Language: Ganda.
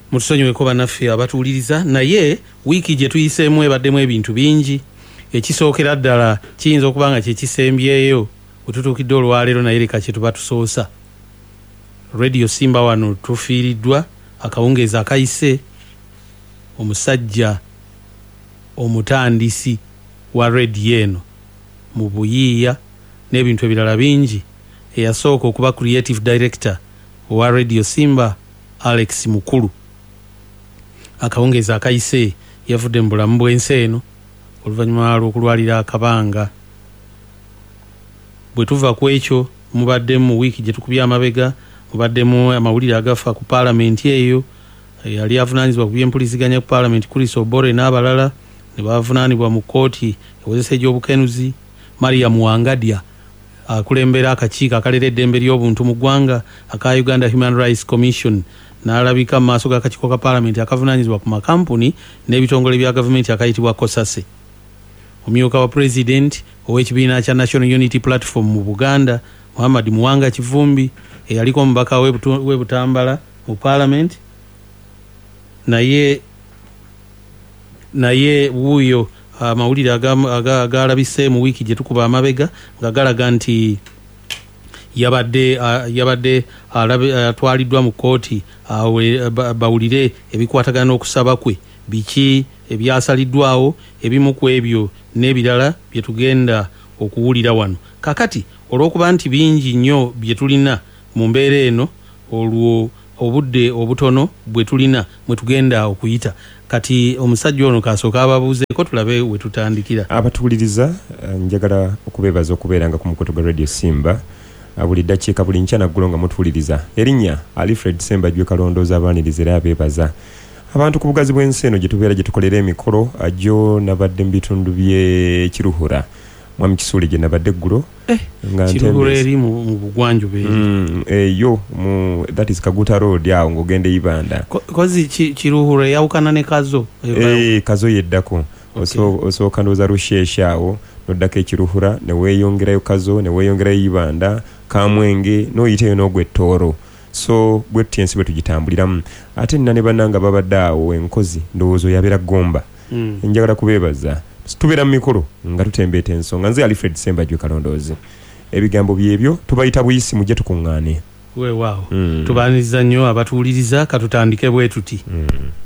mutusonyiweko bannaffe abatuwuliriza naye wiiki gye tuyiseemu ebaddemu ebintu bingi. Ekisookera ddala kiyinza okuba nga kyekisembyeyo bwe tutuukidde olwaleero naye leka kye tuba tusoosa. Radio Simba wano tufiiriddwa akawungeezi akayise omusajja omutandisi wa rediyo eno mu buyiiya n'ebintu ebirala bingi. Eyasooka okuba creative director wa Radio Simba Alex Mukulu. Akawungeezi akayise yavudde mu bulamu bw'ensi eno oluvannyuma lw'okulwalira akabanga. Bwe tuva ku ekyo mubaddemu wiiki gye tukubye amabega mubaddemu amawulire agafa ku paalamenti eyo. Yali avunaanyizibwa ku by'empuliziganya ku paalamenti Chris Obore n'abalala ne bavunaanibwa mu kkooti ewozesa egy'obukenuzi. Mariam Wangadya akulembera akakiiko akalera eddembe ly'obuntu mu ggwanga aka Uganda Human Rights Commission n'alabika mu maaso g'akakiiko ka paalamenti akavunaanyizibwa ku makampuni n'ebitongole bya gavumenti akayitibwa COSASE. Omumyuka wa President ow'ekibiina kya National Unity Platform mu Buganda Muhammad Muwanga Kivumbi eyaliko omubaka w'e Butambala mu paalamenti naye wuuyo amawulire agalabise mu wiiki gye tukuba amabega nga galaga nti yabadde atwaliddwa mu kkooti bawulire ebikwatagana n'okusaba kwe biki ebyasaliddwawo ebimu ku ebyo n'ebirala bye tugenda okuwulira wano. Kakati olw'okuba nti bingi nnyo bye tulina mu mbeera eno olwo obudde obutono bwe tulina mwe tugenda okuyita kati omusajja ono kasooka ababuuzeeko tulabe we tutandikira. Abatuwuliriza njagala okubeebaza okubeeranga ku mukoto gwa Radio Simba buli ddakiika buli nkya naggulo nga mutuwuliriza. Erinnya Alfred Sembajwe Kalondooza abaaniriza era abeebaza abantu ku bugazi bw'ensi eno gye tubeera gye tukolera emikolo ajjo nabadde mu bitundu by'Ekiruhura mwami Kisuule gye nabadde eggulo Kiruhura eri mu bugwanjuba eyo that is Kaguta Road awo ng'ogenda Ibanda kozi Kiruhura yawukana ne Kazo Kazo yeddako osooka ndowooza Rushesha awo noddako Ekiruhura ne weeyongerayo Kazo ne weeyongerayo Ibanda Kamwenge n'oyiteyo n'ogwa Ettoro. So bwe tutyensi bwe tugitambuliramu ate nina ne bannanga babadde awo enkozi ndowooza yabeera Gomba. Njagala kubeebaza tubeera mu mikolo nga tutembeeta ensonga. Nze Alfred Sembajwe Kalondoozi ebigambo byebyo tubayita buyisi mujje tukuŋŋaane. Weewaawo tubaaniriza nnyo abatuwuliriza katutandike bwe tuti.